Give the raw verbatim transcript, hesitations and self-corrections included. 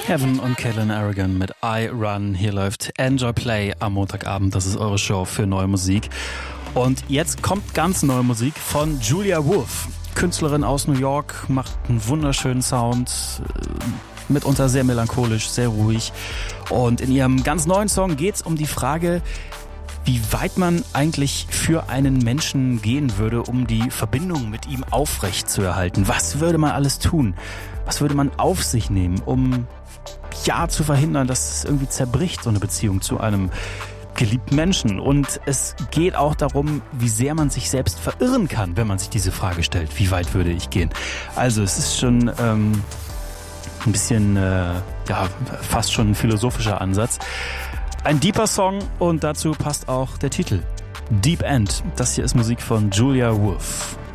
Kevin und Caitlin Aragon mit I Run. Hier läuft Enjoy Play am Montagabend. Das ist eure Show für neue Musik. Und jetzt kommt ganz neue Musik von Julia Wolf. Künstlerin aus New York, macht einen wunderschönen Sound, mitunter sehr melancholisch, sehr ruhig. Und in ihrem ganz neuen Song geht es um die Frage, wie weit man eigentlich für einen Menschen gehen würde, um die Verbindung mit ihm aufrecht zu erhalten. Was würde man alles tun? Was würde man auf sich nehmen, um ja zu verhindern, dass es irgendwie zerbricht, so eine Beziehung zu einem geliebten Menschen? Und es geht auch darum, wie sehr man sich selbst verirren kann, wenn man sich diese Frage stellt, wie weit würde ich gehen? Also es ist schon ähm, ein bisschen, äh, ja, fast schon ein philosophischer Ansatz. Ein deeper Song und dazu passt auch der Titel. Deep End. Das hier ist Musik von Julia Wolf.